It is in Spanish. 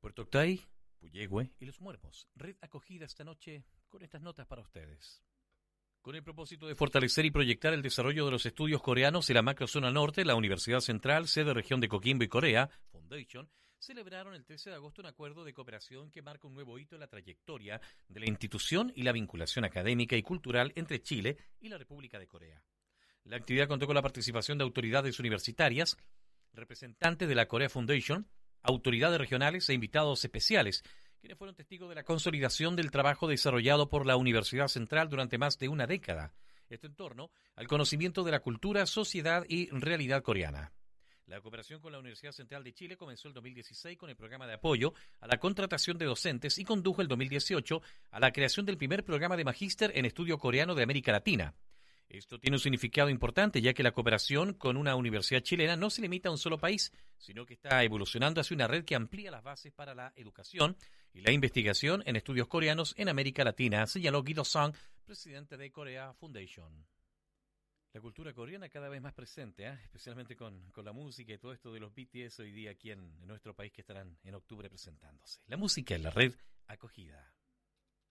Puerto Octay, Puyehue y Los Muermos. Red acogida esta noche con estas notas para ustedes. Con el propósito de fortalecer y proyectar el desarrollo de los estudios coreanos en la macrozona norte, la Universidad Central, sede región de Coquimbo y Corea, Foundation, celebraron el 13 de agosto un acuerdo de cooperación que marca un nuevo hito en la trayectoria de la institución y la vinculación académica y cultural entre Chile y la República de Corea. La actividad contó con la participación de autoridades universitarias, representantes de la Korea Foundation, autoridades regionales e invitados especiales, quienes fueron testigos de la consolidación del trabajo desarrollado por la Universidad Central durante más de una década, esto en torno al conocimiento de la cultura, sociedad y realidad coreana. La cooperación con la Universidad Central de Chile comenzó el 2016 con el programa de apoyo a la contratación de docentes y condujo el 2018 a la creación del primer programa de magíster en estudio coreano de América Latina. Esto tiene un significado importante, ya que la cooperación con una universidad chilena no se limita a un solo país, sino que está evolucionando hacia una red que amplía las bases para la educación y la investigación en estudios coreanos en América Latina, señaló Guido Song, presidente de Korea Foundation. La cultura coreana cada vez más presente, especialmente con la música y todo esto de los BTS hoy día aquí en nuestro país que estarán en octubre presentándose. La música en la red acogida.